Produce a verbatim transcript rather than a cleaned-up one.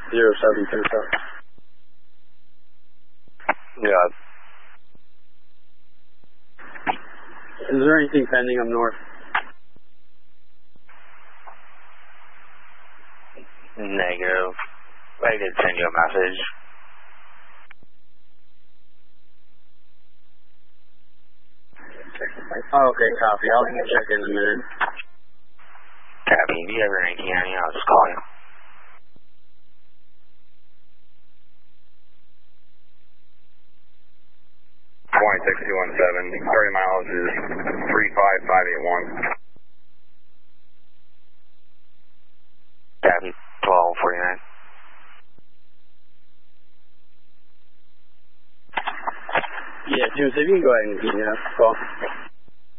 zero seven two seven. Yeah. Is there anything pending up north? Negative. I did send you a message. Oh, okay, copy. I'll check in a minute. Copy. If you ever anything on you, I'll just call you. Point six two one seven. thirty miles is three five five eight one. Copy. twelve forty-nine. Yeah, Jim, so if you can go ahead and give me that call.